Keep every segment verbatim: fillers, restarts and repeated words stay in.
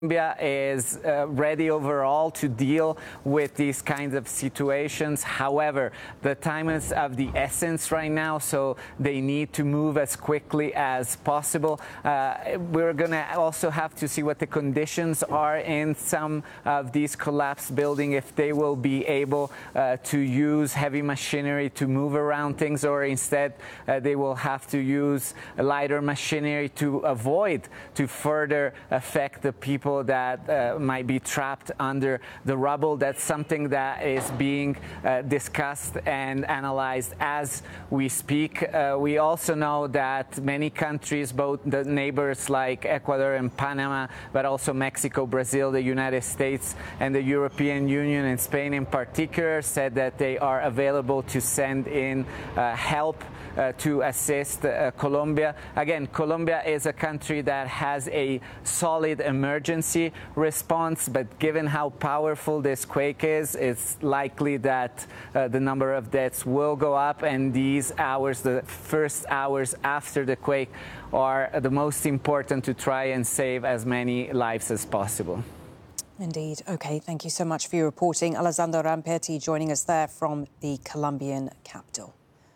Colombia is uh, ready overall to deal with these kinds of situations. However, the time is of the essence right now, so they need to move as quickly as possible. Uh, we're going to also have to see what the conditions are in some of these collapsed buildings, if they will be able uh, to use heavy machinery to move around things, or instead uh, they will have to use lighter machinery to avoid to further affect the people that uh, might be trapped under the rubble. That's something that is being uh, discussed and analyzed as we speak. Uh, we also know that many countries, both the neighbors like Ecuador and Panama, but also Mexico, Brazil, the United States, and the European Union and Spain in particular, said that they are available to send in uh, help uh, to assist uh, Colombia. Again, Colombia is a country that has a solid emergency response, but given how powerful this quake is, it's likely that uh, the number of deaths will go up, and these hours, the first hours after the quake, are the most important to try and save as many lives as possible. Indeed. Okay, thank you so much for your reporting. Alessandro Rampetti joining us there from the Colombian capital.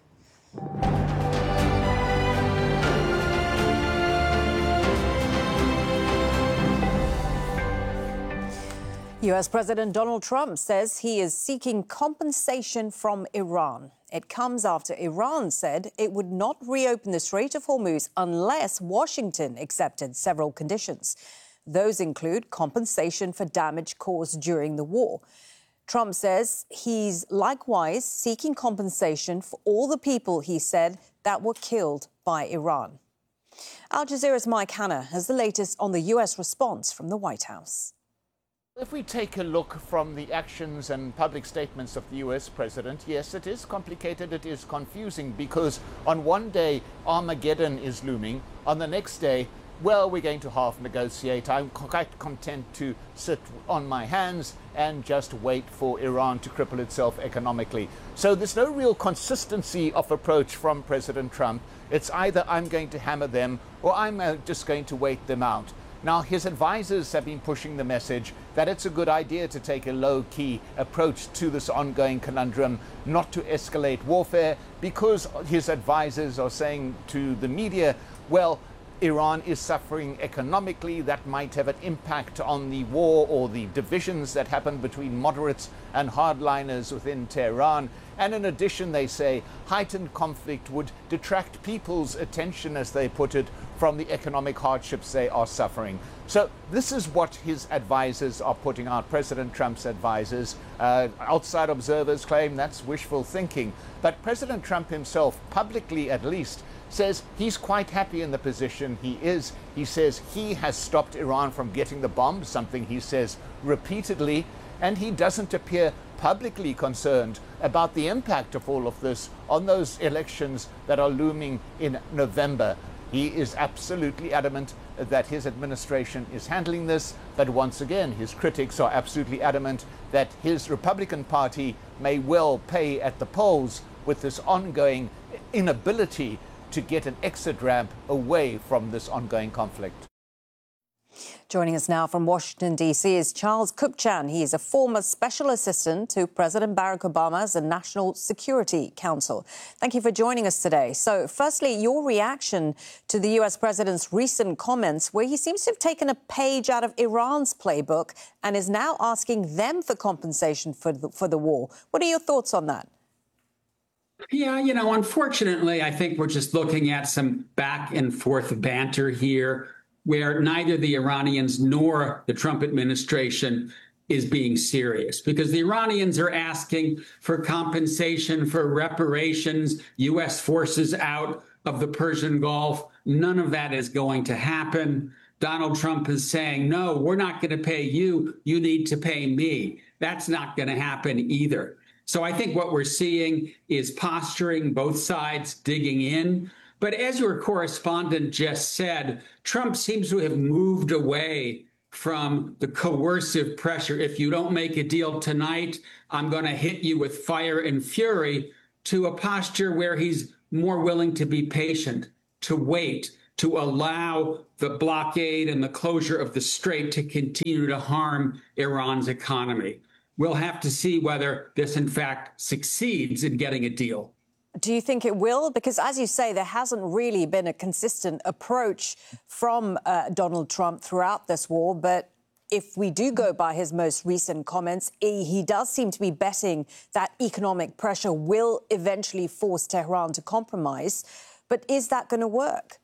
U S President Donald Trump says he is seeking compensation from Iran. It comes after Iran said it would not reopen the Strait of Hormuz unless Washington accepted several conditions. Those include compensation for damage caused during the war. Trump says he's likewise seeking compensation for all the people, he said, that were killed by Iran. Al Jazeera's Mike Hanna has the latest on the U S response from the White House. If we take a look from the actions and public statements of the U S president, yes, it is complicated, it is confusing, because on one day Armageddon is looming, on the next day, well, we're going to half negotiate. I'm quite content to sit on my hands and just wait for Iran to cripple itself economically. So there's no real consistency of approach from President Trump. It's either I'm going to hammer them or I'm uh, just going to wait them out. Now, his advisors have been pushing the message that it's a good idea to take a low-key approach to this ongoing conundrum, not to escalate warfare, because his advisors are saying to the media, well, Iran is suffering economically. That might have an impact on the war or the divisions that happen between moderates and hardliners within Tehran. And in addition, they say heightened conflict would detract people's attention, as they put it, from the economic hardships they are suffering. So this is what his advisors are putting out, President Trump's advisors. Uh, outside observers claim that's wishful thinking. But President Trump himself, publicly at least, says he's quite happy in the position he is. He says he has stopped Iran from getting the bomb, something he says repeatedly, and he doesn't appear publicly concerned about the impact of all of this on those elections that are looming in November. He is absolutely adamant that his administration is handling this, but once again, his critics are absolutely adamant that his Republican Party may well pay at the polls with this ongoing inability to get an exit ramp away from this ongoing conflict. Joining us now from Washington, D C is Charles Kupchan. He is a former special assistant to President Barack Obama as a National Security Council. Thank you for joining us today. So, firstly, your reaction to the U S president's recent comments, where he seems to have taken a page out of Iran's playbook and is now asking them for compensation for the, for the war. What are your thoughts on that? Yeah, you know, unfortunately, I think we're just looking at some back and forth banter here, where neither the Iranians nor the Trump administration is being serious, because the Iranians are asking for compensation, for reparations, U S forces out of the Persian Gulf. None of that is going to happen. Donald Trump is saying, no, we're not going to pay you. You need to pay me. That's not going to happen either. So I think what we're seeing is posturing, both sides digging in. But as your correspondent just said, Trump seems to have moved away from the coercive pressure. If you don't make a deal tonight, I'm going to hit you with fire and fury, to a posture where he's more willing to be patient, to wait, to allow the blockade and the closure of the strait to continue to harm Iran's economy. We'll have to see whether this, in fact, succeeds in getting a deal. Do you think it will? Because, as you say, there hasn't really been a consistent approach from uh, Donald Trump throughout this war. But if we do go by his most recent comments, he does seem to be betting that economic pressure will eventually force Tehran to compromise. But is that going to work?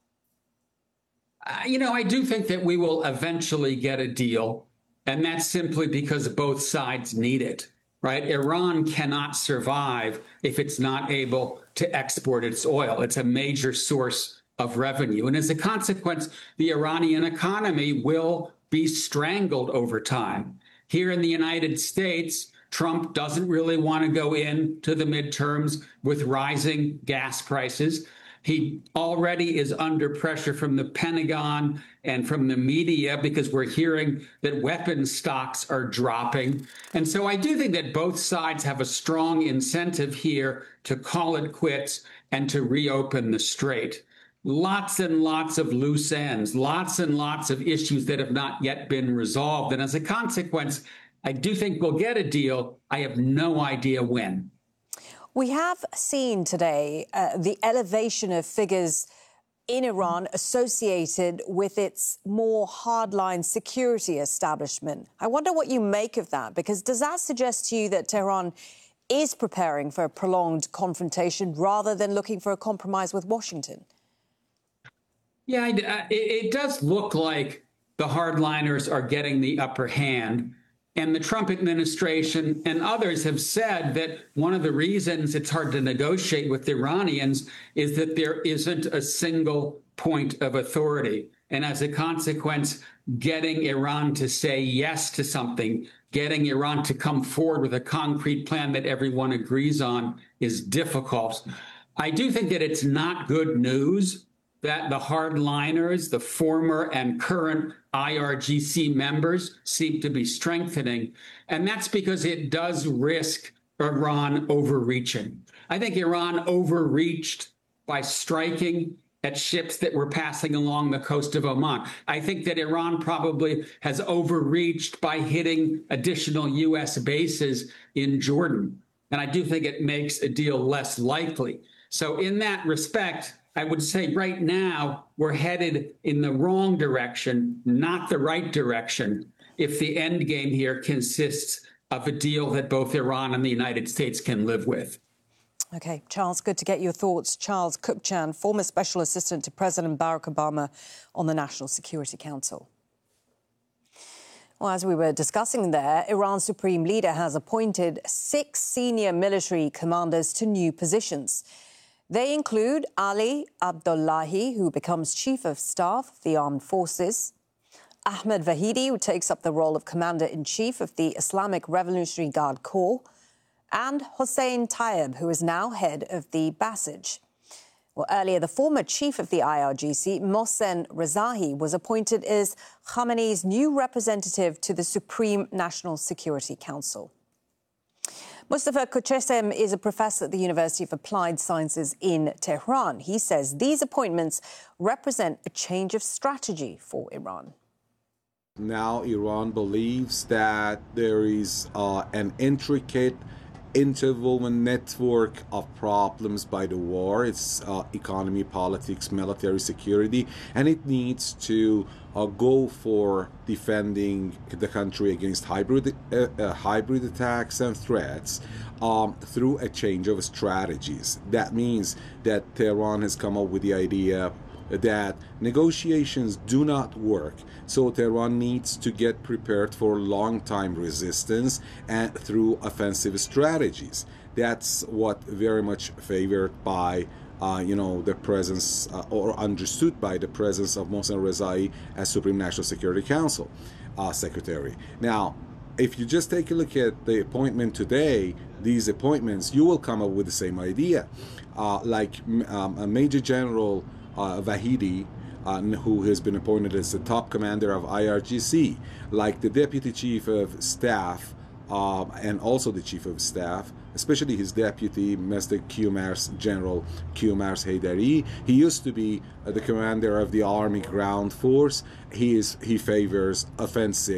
Uh, you know, I do think that we will eventually get a deal, and that's simply because both sides need it, right? Iran cannot survive if it's not able to export its oil. It's a major source of revenue. And as a consequence, the Iranian economy will be strangled over time. Here in the United States, Trump doesn't really want to go into the midterms with rising gas prices. He already is under pressure from the Pentagon and from the media because we're hearing that weapons stocks are dropping. And so I do think that both sides have a strong incentive here to call it quits and to reopen the strait. Lots and lots of loose ends, lots and lots of issues that have not yet been resolved. And as a consequence, I do think we'll get a deal. I have no idea when. We have seen today uh, the elevation of figures in Iran associated with its more hardline security establishment. I wonder what you make of that, because does that suggest to you that Tehran is preparing for a prolonged confrontation rather than looking for a compromise with Washington? Yeah, it, it does look like the hardliners are getting the upper hand. And the Trump administration and others have said that one of the reasons it's hard to negotiate with the Iranians is that there isn't a single point of authority. And as a consequence, getting Iran to say yes to something, getting Iran to come forward with a concrete plan that everyone agrees on is difficult. I do think that it's not good news that the hardliners, the former and current I R G C members, seem to be strengthening. And that's because it does risk Iran overreaching. I think Iran overreached by striking at ships that were passing along the coast of Oman. I think that Iran probably has overreached by hitting additional U S bases in Jordan. And I do think it makes a deal less likely. So in that respect, I would say right now we're headed in the wrong direction, not the right direction, if the end game here consists of a deal that both Iran and the United States can live with. OK, Charles, good to get your thoughts. Charles Kupchan, former special assistant to President Barack Obama on the National Security Council. Well, as we were discussing there, Iran's supreme leader has appointed six senior military commanders to new positions. They include Ali Abdullahi, who becomes Chief of Staff of the Armed Forces, Ahmed Vahidi, who takes up the role of Commander-in-Chief of the Islamic Revolutionary Guard Corps, and Hossein Tayyab, who is now head of the Basij. Well, earlier, the former chief of the I R G C, Mohsen Rezaei, was appointed as Khamenei's new representative to the Supreme National Security Council. Mustafa Kochesem is a professor at the University of Applied Sciences in Tehran. He says these appointments represent a change of strategy for Iran. Now Iran believes that there is uh, an intricate interwoven network of problems by the war. It's uh, economy, politics, military security, and it needs to uh, go for defending the country against hybrid uh, uh, hybrid attacks and threats um, through a change of strategies. That means that Tehran has come up with the idea that negotiations do not work. So Tehran needs to get prepared for long-time resistance and through offensive strategies. That's what very much favored by, uh, you know, the presence uh, or understood by the presence of Mohsen Rezaei as Supreme National Security Council uh, Secretary. Now, if you just take a look at the appointment today, these appointments, you will come up with the same idea. Uh, like um, a Major General Uh, Vahidi, uh, who has been appointed as the top commander of I R G C, like the Deputy Chief of Staff um, and also the chief of staff, especially his deputy, Mister Qamars, General Qamars Haidari. He used to be uh, the commander of the Army Ground Force. He is he favors offensive